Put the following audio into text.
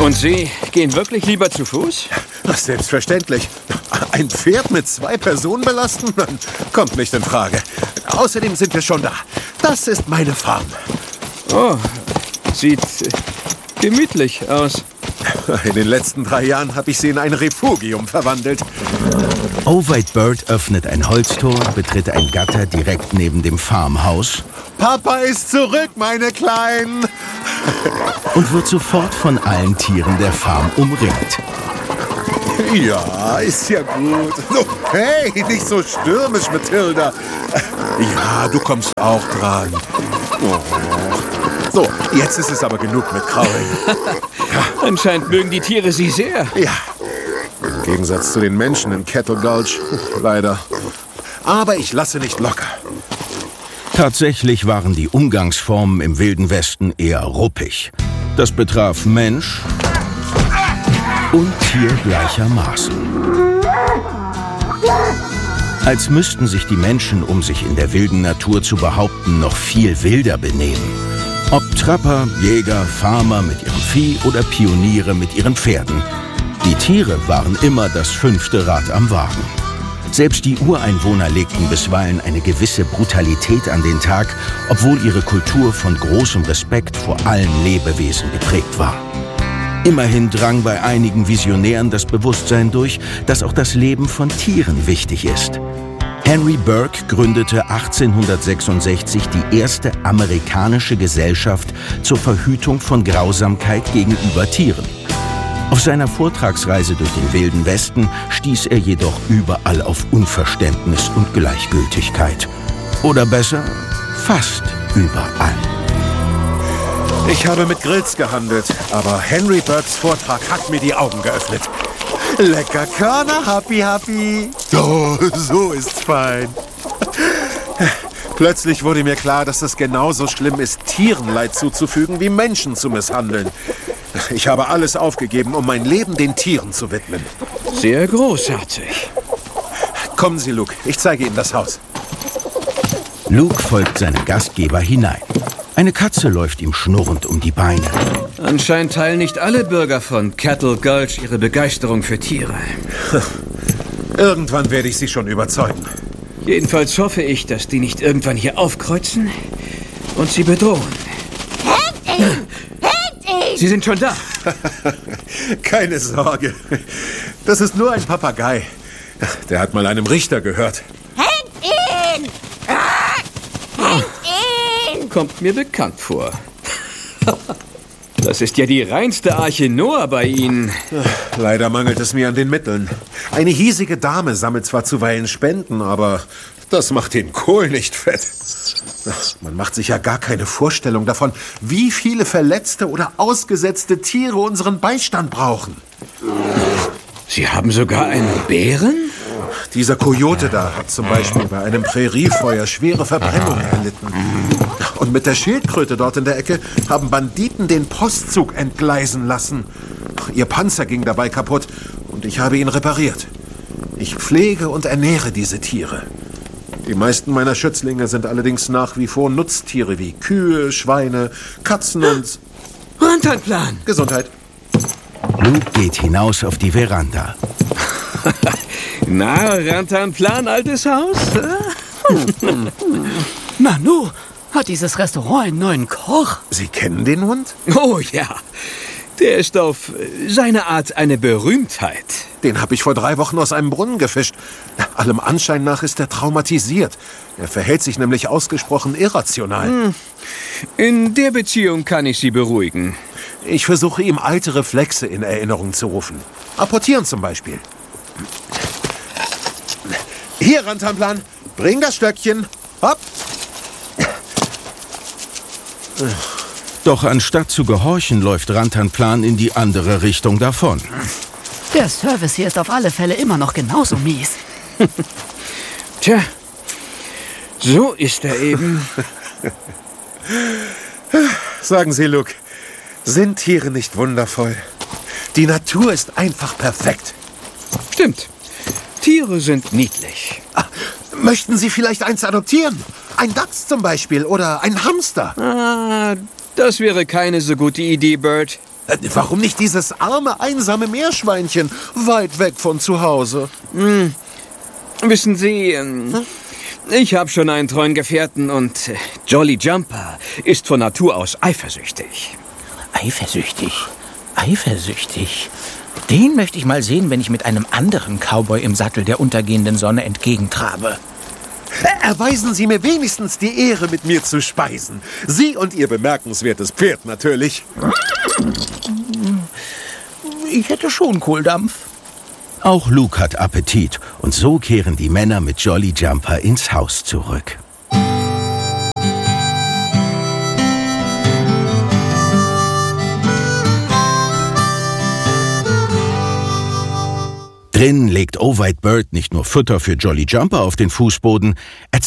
Und Sie gehen wirklich lieber zu Fuß? Selbstverständlich. Ein Pferd mit 2 Personen belasten? Kommt nicht in Frage. Außerdem sind wir schon da. Das ist meine Farm. Oh, sieht gemütlich aus. In den letzten 3 Jahren habe ich sie in ein Refugium verwandelt. Ovide Bird öffnet ein Holztor, betritt ein Gatter direkt neben dem Farmhaus. Papa ist zurück, meine Kleinen. Und wird sofort von allen Tieren der Farm umringt. Ja, ist ja gut. Oh, hey, nicht so stürmisch, Mathilda. Ja, du kommst auch dran. Oh. So, jetzt ist es aber genug mit Kraulen. Anscheinend mögen die Tiere Sie sehr. Ja, im Gegensatz zu den Menschen in Kettle Gulch, leider. Aber ich lasse nicht locker. Tatsächlich waren die Umgangsformen im Wilden Westen eher ruppig. Das betraf Mensch und Tier gleichermaßen. Als müssten sich die Menschen, um sich in der wilden Natur zu behaupten, noch viel wilder benehmen. Ob Trapper, Jäger, Farmer mit ihrem Vieh oder Pioniere mit ihren Pferden. Die Tiere waren immer das 5. Rad am Wagen. Selbst die Ureinwohner legten bisweilen eine gewisse Brutalität an den Tag, obwohl ihre Kultur von großem Respekt vor allen Lebewesen geprägt war. Immerhin drang bei einigen Visionären das Bewusstsein durch, dass auch das Leben von Tieren wichtig ist. Henry Burke gründete 1866 die erste amerikanische Gesellschaft zur Verhütung von Grausamkeit gegenüber Tieren. Auf seiner Vortragsreise durch den Wilden Westen stieß er jedoch überall auf Unverständnis und Gleichgültigkeit. Oder besser, fast überall. Ich habe mit Grills gehandelt, aber Henry Burkes Vortrag hat mir die Augen geöffnet. Lecker Körner, happy, happy. Oh, so ist's fein. Plötzlich wurde mir klar, dass es genauso schlimm ist, Tieren Leid zuzufügen, wie Menschen zu misshandeln. Ich habe alles aufgegeben, um mein Leben den Tieren zu widmen. Sehr großartig. Kommen Sie, Luke, ich zeige Ihnen das Haus. Luke folgt seinem Gastgeber hinein. Eine Katze läuft ihm schnurrend um die Beine. Anscheinend teilen nicht alle Bürger von Kettle Gulch ihre Begeisterung für Tiere. Irgendwann werde ich Sie schon überzeugen. Jedenfalls hoffe ich, dass die nicht irgendwann hier aufkreuzen und Sie bedrohen. Hängt ihn! Hängt ihn! Sie sind schon da. Keine Sorge. Das ist nur ein Papagei. Der hat mal einem Richter gehört. Hängt ihn! Hängt ihn! Kommt mir bekannt vor. Das ist ja die reinste Arche Noah bei Ihnen. Leider mangelt es mir an den Mitteln. Eine hiesige Dame sammelt zwar zuweilen Spenden, aber das macht den Kohl nicht fett. Man macht sich ja gar keine Vorstellung davon, wie viele verletzte oder ausgesetzte Tiere unseren Beistand brauchen. Sie haben sogar einen Bären? Dieser Kojote da hat zum Beispiel bei einem Präriefeuer schwere Verbrennungen erlitten. Und mit der Schildkröte dort in der Ecke haben Banditen den Postzug entgleisen lassen. Ihr Panzer ging dabei kaputt und ich habe ihn repariert. Ich pflege und ernähre diese Tiere. Die meisten meiner Schützlinge sind allerdings nach wie vor Nutztiere wie Kühe, Schweine, Katzen und... Rantanplan! Gesundheit. Luke geht hinaus auf die Veranda. Na, Rantanplan, altes Haus? Nanu, hat dieses Restaurant einen neuen Koch? Sie kennen den Hund? Oh ja, der ist auf seine Art eine Berühmtheit. Den habe ich vor 3 Wochen aus einem Brunnen gefischt. Allem Anschein nach ist er traumatisiert. Er verhält sich nämlich ausgesprochen irrational. In der Beziehung kann ich Sie beruhigen. Ich versuche ihm alte Reflexe in Erinnerung zu rufen. Apportieren zum Beispiel. Hier, Rantanplan, bring das Stöckchen. Hopp. Doch anstatt zu gehorchen, läuft Rantanplan in die andere Richtung davon. Der Service hier ist auf alle Fälle immer noch genauso mies. Tja, so ist er eben. Sagen Sie, Luke, sind Tiere nicht wundervoll? Die Natur ist einfach perfekt. Stimmt. Tiere sind niedlich. Möchten Sie vielleicht eins adoptieren? Ein Dachs zum Beispiel oder ein Hamster? Ah, das wäre keine so gute Idee, Bert. Warum nicht dieses arme, einsame Meerschweinchen, weit weg von zu Hause? Wissen Sie, ich habe schon einen treuen Gefährten und Jolly Jumper ist von Natur aus eifersüchtig. Eifersüchtig? Eifersüchtig? Den möchte ich mal sehen, wenn ich mit einem anderen Cowboy im Sattel der untergehenden Sonne entgegentrabe. Erweisen Sie mir wenigstens die Ehre, mit mir zu speisen. Sie und Ihr bemerkenswertes Pferd natürlich. Ich hätte schon Kohldampf. Auch Luke hat Appetit und so kehren die Männer mit Jolly Jumper ins Haus zurück. Drin legt Oh White Bird nicht nur Futter für Jolly Jumper auf den Fußboden, er